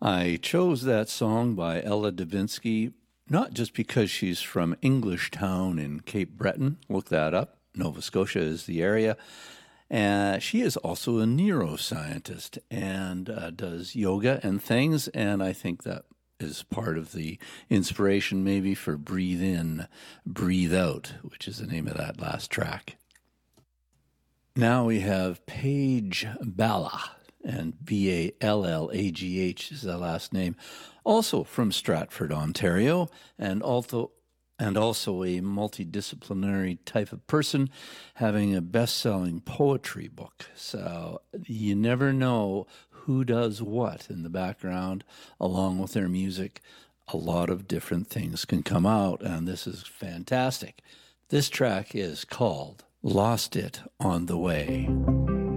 I chose that song by Ella Davinsky not just because she's from Englishtown in Cape Breton. Look that up. Nova Scotia is the area. She is also a neuroscientist and does yoga and things. And I think that is part of the inspiration maybe for Breathe In, Breathe Out, which is the name of that last track. Now we have Paige Ballagh, and Ballagh is the last name, also from Stratford, Ontario, and also a multidisciplinary type of person having a best-selling poetry book. So you never know who does what in the background along with their music. A lot of different things can come out, and this is fantastic. This track is called Lost It on the Way.